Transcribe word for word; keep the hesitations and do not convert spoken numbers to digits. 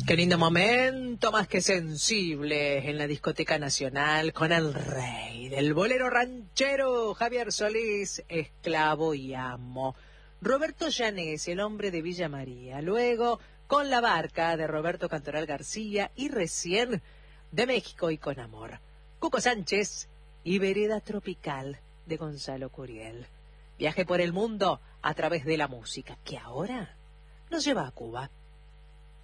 Qué lindo momento, más que sensible, en la discoteca nacional con el rey del bolero ranchero, Javier Solís, esclavo y amo. Roberto Llanés, el hombre de Villa María. Luego, con la barca de Roberto Cantoral García y recién de México y con amor. Cuco Sánchez y Vereda Tropical de Gonzalo Curiel. Viaje por el mundo a través de la música, que ahora nos lleva a Cuba.